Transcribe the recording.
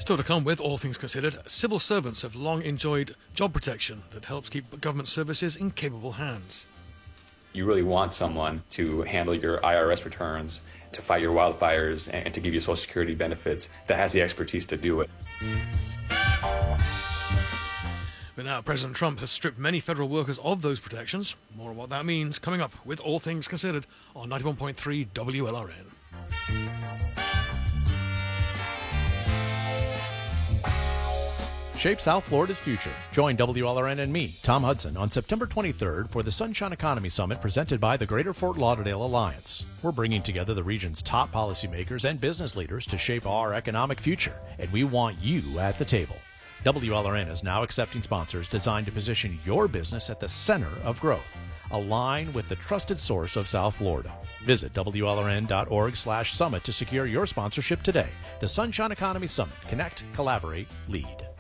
Still to come with All Things Considered, civil servants have long enjoyed job protection that helps keep government services in capable hands. You really want someone to handle your IRS returns, to fight your wildfires, and to give you Social Security benefits that has the expertise to do it. But now President Trump has stripped many federal workers of those protections. More on what that means coming up with All Things Considered on 91.3 WLRN. Shape South Florida's future. Join WLRN and me, Tom Hudson, on September 23rd for the Sunshine Economy Summit presented by the Greater Fort Lauderdale Alliance. We're bringing together the region's top policymakers and business leaders to shape our economic future, and we want you at the table. WLRN is now accepting sponsors designed to position your business at the center of growth. Align with the trusted source of South Florida. Visit WLRN.org/summit to secure your sponsorship today. The Sunshine Economy Summit. Connect, collaborate, lead.